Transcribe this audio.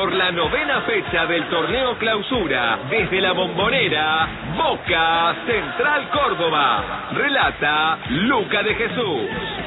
por la 9ª fecha del torneo Clausura, desde la Bombonera, Boca Central Córdoba. Relata Luca de Jesús.